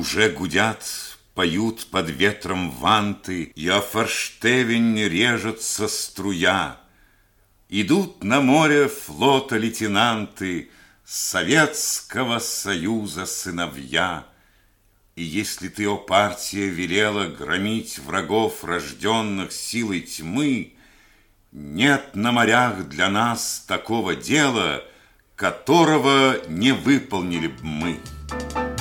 Уже гудят, поют под ветром ванты, и о форштевень режется струя. Идут на море флота лейтенанты, Советского Союза сыновья. И если ты, о партия, велела громить врагов, рожденных силой тьмы, нет на морях для нас такого дела, которого не выполнили б мы.